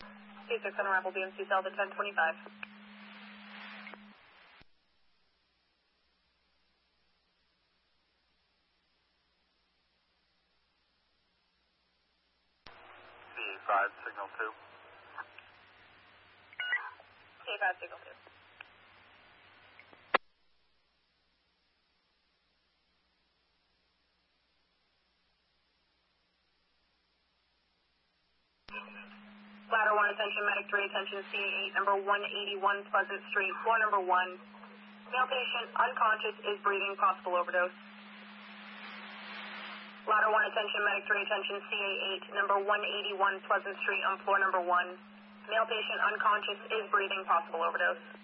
C6 on arrival, BMC cell to 1025. CA5, signal 2. CA5, signal 2. Ladder 1, attention, medic 3, attention, CA8, number 181 Pleasant Street, floor number 1. Male patient, unconscious, is breathing, possible overdose. Ladder 1, attention, medic 3, attention, CA8, number 181 Pleasant Street on floor number 1. Male patient, unconscious, is breathing, possible overdose.